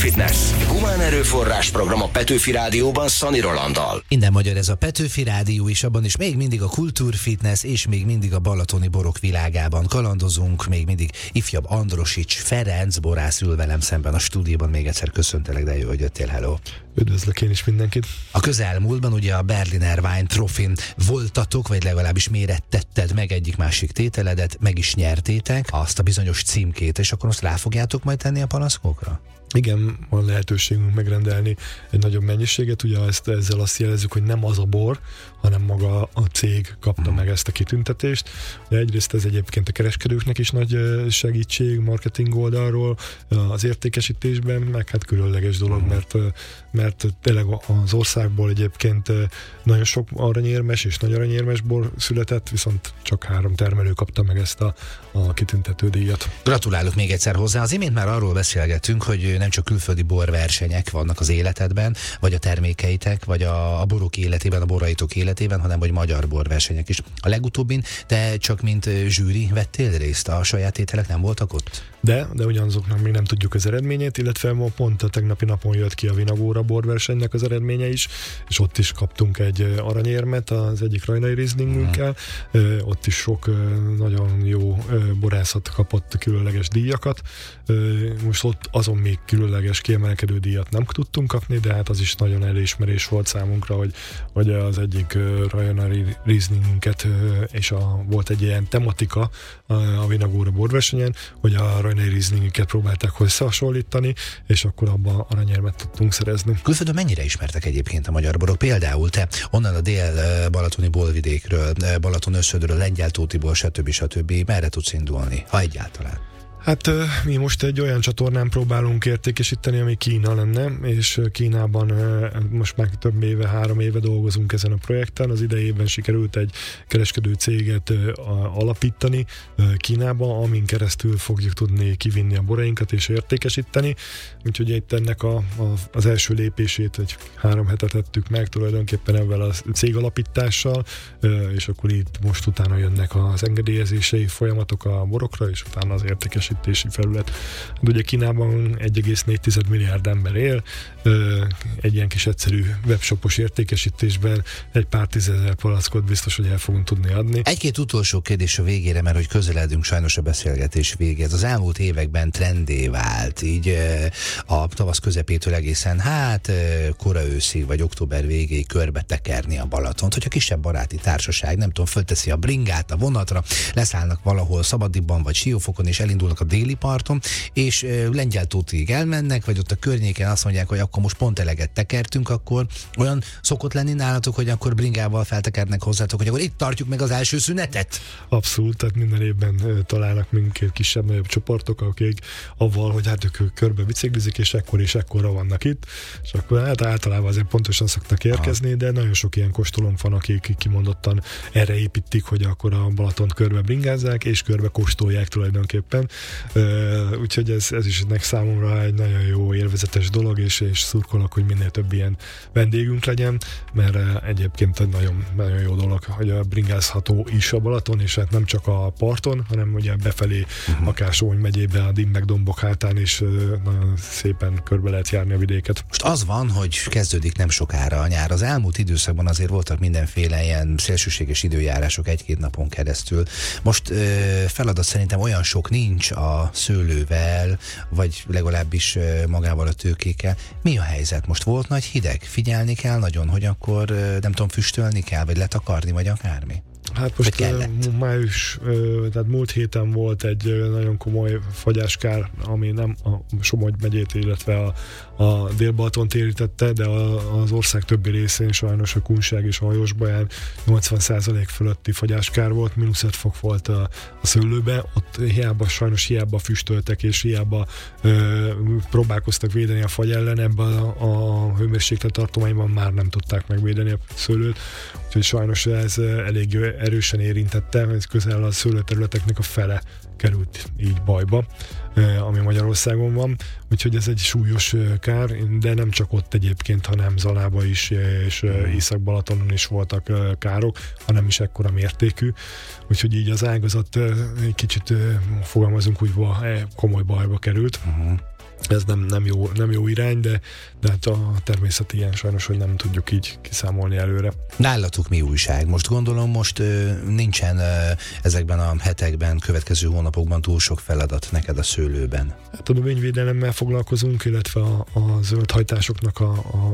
Kultúrfitness. Humán erőforrás program a Petőfi Rádióban Szani Rolanddal. Minden magyar ez a Petőfi Rádió, és abban is még mindig a Kultúrfitness, és még mindig a balatoni borok világában kalandozunk, még mindig ifjabb Androsics Ferenc borász ül velem szemben a stúdióban. Még egyszer köszöntelek, de jó, hogy jöttél, hello! Üdvözlök én is mindenkit! A közelmúltban ugye a Berliner Wein Trophy-n voltatok, vagy legalábbis mérettetted meg egyik-másik tételedet, meg is nyertétek azt a bizonyos címkét, és akkor azt rá fogjátok majd tenni a palackokra? Igen, van lehetőségünk megrendelni egy nagyobb mennyiséget, ugye ezzel azt jelezzük, hogy nem az a bor, hanem maga a cég kapta meg ezt a kitüntetést. De egyrészt ez egyébként a kereskedőknek is nagy segítség marketing oldalról, az értékesítésben, meg hát különleges dolog, mert tényleg az országból egyébként nagyon sok aranyérmes és nagy aranyérmes bor született, viszont csak 3 termelő kapta meg ezt a kitüntető díjat. Gratulálok még egyszer hozzá. Az imént már arról beszélgettünk, hogy nem csak külföldi borversenyek vannak az életedben, vagy a termékeitek, vagy a borok életében, a boraitok életében, hanem vagy magyar borversenyek is. A legutóbbin te csak mint zsűri vettél részt, a saját ételek nem voltak ott? De ugyanazoknak még nem tudjuk az eredményét, illetve pont a tegnapi napon jött ki a Vinagóra borversenynek az eredménye is, és ott is kaptunk egy aranyérmet az egyik rajnai Rieslingünkkel. Ott is sok nagyon jó borászat kapott különleges díjakat. Most ott azon még különleges kiemelkedő díjat nem tudtunk kapni, de hát az is nagyon elismerés volt számunkra, hogy az egyik rajnai Rieslingünket, és volt egy ilyen tematika a Vinagóra borversenyen, hogy a rajnai Rieslingünket próbálták összehasonlítani, és akkor abban aranyérmet tudtunk szerezni. Külföldön mennyire ismertek egyébként a magyar borok? Például te onnan a dél-balatoni bolvidékről, Balatonösszödről, Lengyeltótiból, stb. Merre tudsz indulni, ha egyáltalán? Hát mi most egy olyan csatornán próbálunk értékesíteni, ami Kína lenne, és Kínában most már több éve, 3 éve dolgozunk ezen a projekten. Az idejében sikerült egy kereskedő céget alapítani Kínába, amin keresztül fogjuk tudni kivinni a borainkat és értékesíteni. Úgyhogy itt ennek az első lépését egy 3 hetet tettük meg tulajdonképpen ebben a cég alapítással, és akkor itt most utána jönnek az engedélyezései folyamatok a borokra, és utána az értékesítési felület. De ugye Kínában 1,4 milliárd ember él, egy ilyen kis egyszerű webshopos értékesítésben egy pár 10 000 palackot biztos, hogy el fogunk tudni adni. Egy-két utolsó kérdés a végére, mert hogy közeledünk sajnos a beszélgetés végéhez. Az elmúlt években trendé vált, így a tavasz közepétől egészen kora őszig, vagy október végéig körbe tekerni a Balatont, hogy a kisebb baráti társaság, nem tudom, fölteszi a bringát a vonatra, leszállnak valahol Szabadibban vagy Siófokon, és elindulnak a déli parton, és Lengyeltótig elmennek, vagy ott a környéken azt mondják, hogy akkor most pont eleget tekertünk, akkor olyan szokott lenni nálatok, hogy akkor bringával feltekernek hozzátok, hogy akkor itt tartjuk meg az első szünetet? Abszolút, tehát minden évben találnak minket kisebb-nagyobb csoportok, akik avval, hogy hát ők körbe biciklizik, és ekkorra vannak itt, és akkor hát általában azért pontosan szoktak érkezni, de nagyon sok ilyen kóstolónk van, akik kimondottan erre építik, hogy akkor a Balatont körbe bringázzák, és körbe kóstolják tulajdonképpen. Úgyhogy ez is ennek számomra egy nagyon jó élvezetes dolog, és szurkolok, hogy minél több ilyen vendégünk legyen, mert egyébként egy nagyon, nagyon jó dolog, hogy a bringázható is a Balaton, és hát nem csak a parton, hanem ugye befelé, akár Somogy megyébe, a Dimbek-dombok hátán is nagyon szépen körbe lehet járni a vidéket. Most az van, hogy kezdődik nem sokára a nyár. Az elmúlt időszakban azért voltak mindenféle ilyen szélsőséges időjárások 1-2 napon keresztül. Most feladat szerintem olyan sok nincs a szőlővel, vagy legalábbis magával a tőkékkel. Mi a helyzet? Most volt nagy hideg? Figyelni kell nagyon, hogy akkor nem tudom, füstölni kell, vagy letakarni, vagy akármi? Hát most május, tehát múlt héten volt egy nagyon komoly fagyáskár, ami nem a Somogy megyét, illetve a Dél-Balatont érintette, de az ország többi részén sajnos a Kunság és a Hajósbaján 80% fölötti fagyáskár volt, -5 fok volt a szőlőbe, ott hiába füstöltek, és hiába próbálkoztak védeni a fagy ellen, ebben a hőmérséklet tartományban már nem tudták megvédeni a szőlőt, úgyhogy sajnos ez elég erősen érintette, ez közel a szőlőterületeknek a fele került így bajba, ami Magyarországon van, úgyhogy ez egy súlyos kár, de nem csak ott egyébként, hanem Zalába is, és Észak-Balatonon is voltak károk, hanem is ekkora mértékű, úgyhogy így az ágazat egy kicsit, fogalmazunk úgy, komoly bajba került. ez nem jó irány, de hát a természet ilyen sajnos, hogy nem tudjuk így kiszámolni előre. Nálatok mi újság? Most gondolom, nincsen ezekben a hetekben, következő hónapokban túl sok feladat neked a szőlőben. Hát a növényvédelemmel foglalkozunk, illetve a zöldhajtásoknak a